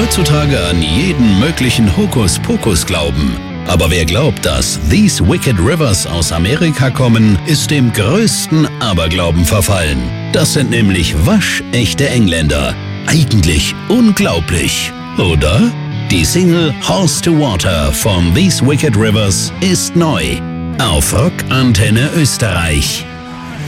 heutzutage an jeden möglichen Hokuspokus glauben. Aber wer glaubt, dass These Wicked Rivers aus Amerika kommen, ist dem größten Aberglauben verfallen. Das sind nämlich waschechte Engländer. Eigentlich unglaublich, oder? Die Single Horse to Water von These Wicked Rivers ist neu. Auf Rock Antenne Österreich.